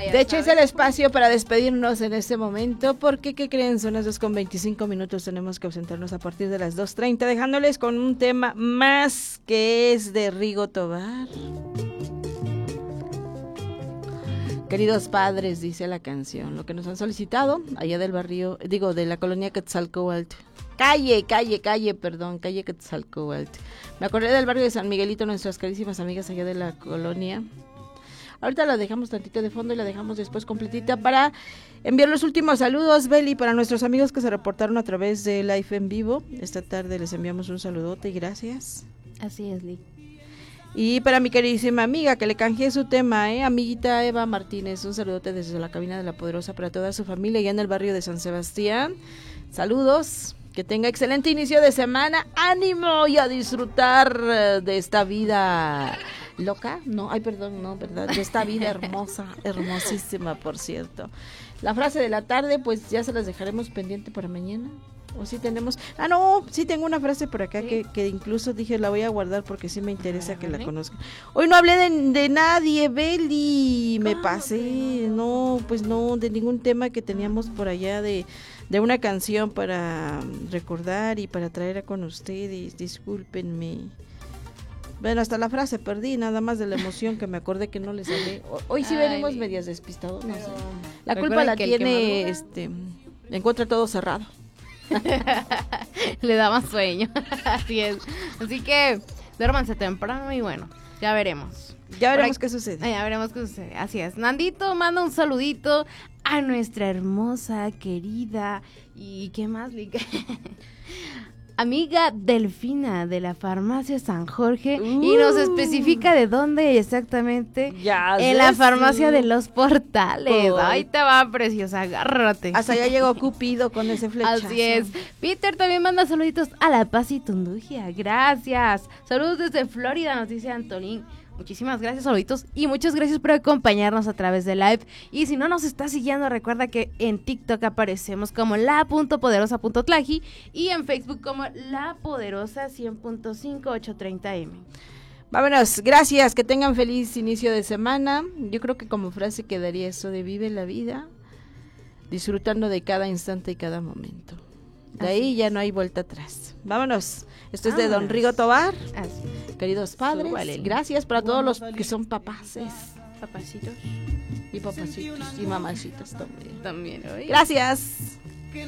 De hecho, es el espacio para despedirnos en este momento, porque, ¿qué creen? Son las 2:25, tenemos que ausentarnos a partir de las 2:30, dejándoles con un tema más que es de Rigo Tobar. Queridos padres, dice la canción, lo que nos han solicitado allá del barrio, de la colonia Quetzalcóatl. Calle Quetzalcóatl. Me acordé del barrio de San Miguelito, nuestras carísimas amigas allá de la colonia. Ahorita la dejamos tantito de fondo y la dejamos después completita para enviar los últimos saludos, Beli, para nuestros amigos que se reportaron a través de Live en Vivo. Esta tarde les enviamos un saludote y gracias. Así es, Lee. Y para mi queridísima amiga que le canjeé su tema, amiguita Eva Martínez, un saludote desde la cabina de La Poderosa para toda su familia allá en el barrio de San Sebastián. Saludos, que tenga excelente inicio de semana, ánimo y a disfrutar de esta vida loca, ¿verdad? De esta vida hermosa, hermosísima, por cierto. La frase de la tarde, pues ya se las dejaremos pendiente para mañana. O sí tenemos, sí tengo una frase por acá, ¿sí? que incluso dije la voy a guardar porque sí me interesa que la conozcan. Hoy no hablé de nadie, Beli, me pasé, de ningún tema que teníamos por allá de una canción para recordar y para traer con ustedes, discúlpenme. Bueno, hasta la frase perdí, nada más de la emoción que me acordé que no les hablé. Hoy sí venimos medias despistados, no sé. La culpa la tiene, encuentra todo cerrado. Le da más sueño. Así es. Así que duérmanse temprano y bueno, ya veremos. Ya veremos qué sucede. Ya veremos qué sucede. Así es. Nandito manda un saludito a nuestra hermosa, querida y ¿qué más? Amiga Delfina de la farmacia San Jorge y nos especifica de dónde exactamente. En la farmacia de los Portales. Ahí te va, preciosa, agárrate. Hasta allá llegó Cupido con ese flechazo. Así es. Peter también manda saluditos a La Paz y Tundugia. Gracias. Saludos desde Florida, nos dice Antolín. Muchísimas gracias, saluditos, y muchas gracias por acompañarnos a través de Live. Y si no nos estás siguiendo, recuerda que en TikTok aparecemos como la.poderosa.tlaji y en Facebook como La Poderosa 100.5 830M. Vámonos, gracias, que tengan feliz inicio de semana. Yo creo que como frase quedaría eso de vive la vida, disfrutando de cada instante y cada momento. De ahí ya no hay vuelta atrás. Vámonos. Esto es de Don Rigo Tobar. Queridos padres, gracias para todos los que son papaces. Papacitos. Y papacitos y mamacitos también. También, ¿oye? Gracias.